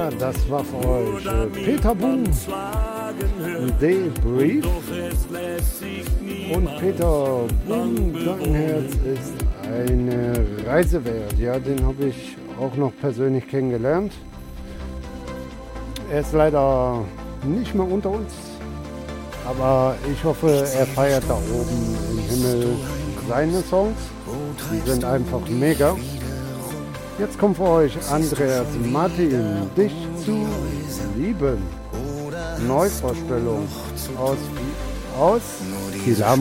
Ja, das war für euch Peter Boom, Debrief. Und Peter Boom, Dankenherz ist eine Reise wert. Ja, den habe ich auch noch persönlich kennengelernt. Er ist leider nicht mehr unter uns, aber ich hoffe, er feiert da oben im Himmel seine Songs. Die sind einfach mega. Jetzt kommt für euch Andreas Martin, Dich zu lieben. Neuvorstellung aus Philharmonie.